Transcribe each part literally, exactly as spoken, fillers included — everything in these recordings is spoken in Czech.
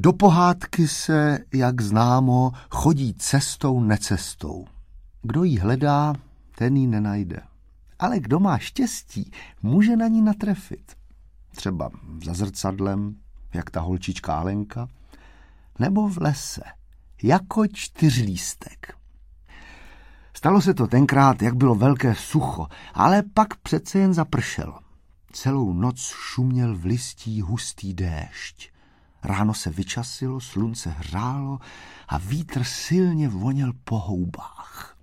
Do pohádky se, jak známo, chodí cestou necestou. Kdo ji hledá, ten ji nenajde. Ale kdo má štěstí, může na ní natrefit. Třeba za zrcadlem, jak ta holčička Alenka, nebo v lese, jako čtyřlístek. Stalo se to tenkrát, jak bylo velké sucho, ale pak přece jen zapršelo. Celou noc šuměl v listí hustý déšť. Ráno se vyčasilo, slunce hřálo a vítr silně voněl po houbách.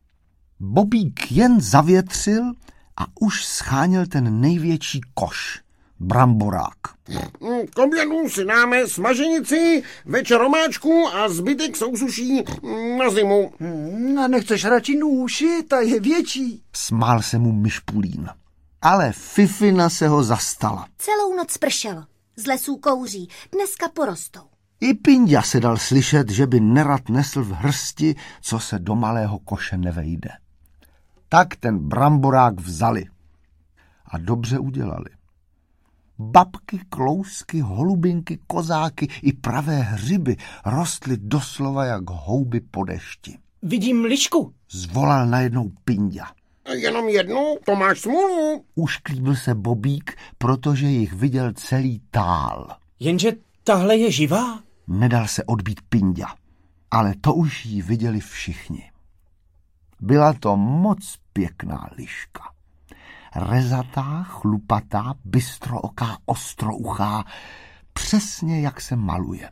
Bobík jen zavětřil a už scháněl ten největší koš, bramborák. K obědu si dáme smaženici, večer omáčku a zbytek sousuší na zimu. Hmm, a nechceš radši nůši, ta je větší. Smál se mu Myšpulín. Ale Fifina se ho zastala. Celou noc pršelo. Z lesů kouří, dneska porostou. I Pinďa se dal slyšet, že by nerad nesl v hrsti, co se do malého koše nevejde. Tak ten bramborák vzali. A dobře udělali. Babky, klousky, holubinky, kozáky i pravé hřiby rostly doslova jak houby po dešti. Vidím lišku, zvolal najednou Pinďa. Jenom jednu, to máš smůlu. Ušklíbil se Bobík, protože jich viděl celý tál. Jenže tahle je živá? Nedal se odbít Pinďa, ale to už jí viděli všichni. Byla to moc pěkná liška. Rezatá, chlupatá, bystrooká, ostrouchá, přesně jak se maluje.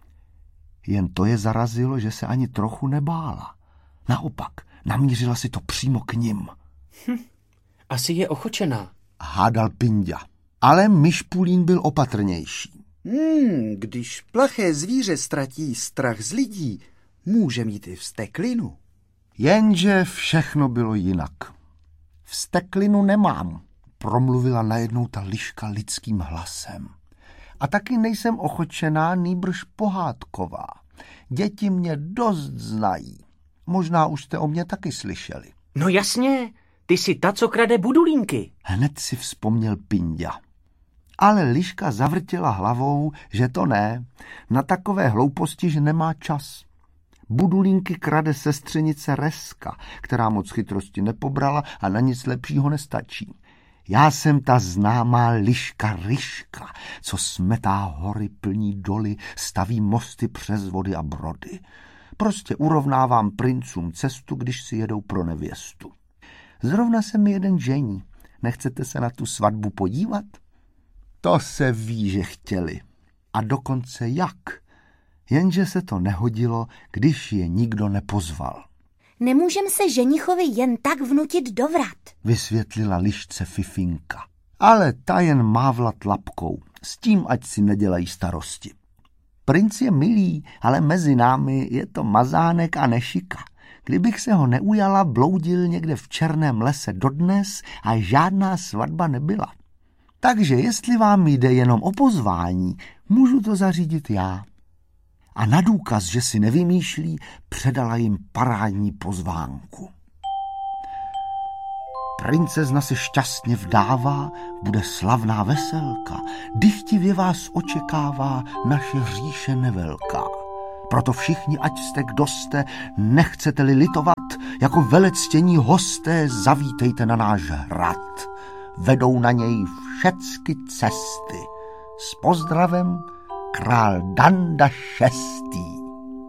Jen to je zarazilo, že se ani trochu nebála. Naopak, namířila si to přímo k nim. Hm, asi je ochočená, hádal Pinďa. Ale Myšpulín byl opatrnější. Hmm, když plaché zvíře ztratí strach z lidí, může mít i vzteklinu. Jenže všechno bylo jinak. Vzteklinu nemám, promluvila najednou ta liška lidským hlasem. A taky nejsem ochočená, nýbrž pohádková. Děti mě dost znají. Možná už jste o mě taky slyšeli. No jasně, ty jsi ta, co krade budulínky. Hned si vzpomněl Pinďa. Ale liška zavrtěla hlavou, že to ne, na takové hlouposti, že nemá čas. Budulínky krade sestřenice Reska, která moc chytrosti nepobrala a na nic lepšího nestačí. Já jsem ta známá liška Ryška, co smetá hory, plní doly, staví mosty přes vody a brody. Prostě urovnávám princům cestu, když si jedou pro nevěstu. Zrovna se mi jeden žení. Nechcete se na tu svatbu podívat? To se ví, že chtěli. A dokonce jak. Jenže se to nehodilo, když je nikdo nepozval. Nemůžem se ženichovi jen tak vnutit do vrat, vysvětlila lišce Fifinka. Ale ta jen mávla tlapkou. S tím, ať si nedělají starosti. Princ je milý, ale mezi námi je to mazánek a nešika. Kdybych se ho neujala, bloudil někde v černém lese dodnes a žádná svatba nebyla. Takže jestli vám jde jenom o pozvání, můžu to zařídit já. A na důkaz, že si nevymýšlí, předala jim parádní pozvánku. Princezna se šťastně vdává, bude slavná veselka, dychtivě vás očekává naše říše nevelká. Proto všichni, ať jste kdo jste, nechcete-li litovat, jako velectění hosté zavítejte na náš hrad. Vedou na něj všecky cesty. S pozdravem král Danda šestý.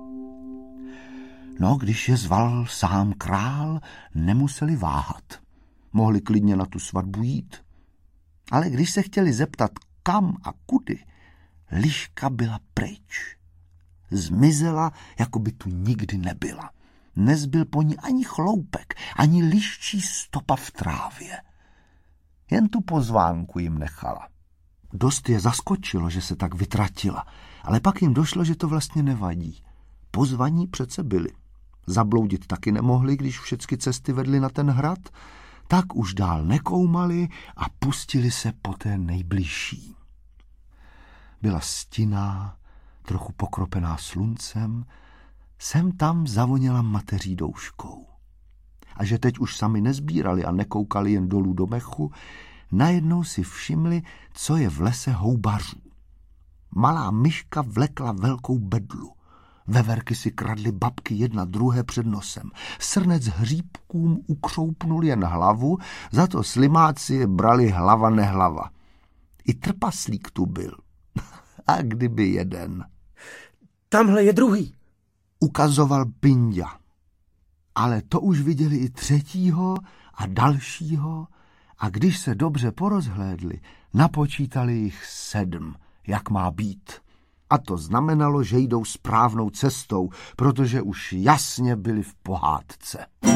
No, když je zval sám král, nemuseli váhat. Mohli klidně na tu svatbu jít. Ale když se chtěli zeptat kam a kudy, liška byla pryč. Zmizela, jako by tu nikdy nebyla. Nezbyl po ní ani chloupek, ani liščí stopa v trávě. Jen tu pozvánku jim nechala. Dost je zaskočilo, že se tak vytratila, ale pak jim došlo, že to vlastně nevadí. Pozvaní přece byli. Zabloudit taky nemohli, když všechny cesty vedly na ten hrad, tak už dál nekoumali a pustili se po té nejbližší. Byla stinná, trochu pokropená sluncem, sem tam zavoněla mateří douškou. A že teď už sami nezbírali a nekoukali jen dolů do mechu, najednou si všimli, co je v lese houbařů. malá myška vlekla velkou bedlu. Veverky si kradly babky jedna druhé před nosem. Srnec hříbkům ukřoupnul jen hlavu, za to slimáci je brali hlava nehlava. I trpaslík tu byl. A kdyby jeden. Tamhle je druhý. Ukazoval Pinďa. Ale to už viděli i třetího a dalšího a když se dobře porozhlédli, napočítali jich sedm, jak má být. A to znamenalo, že jdou správnou cestou, protože už jasně byli v pohádce.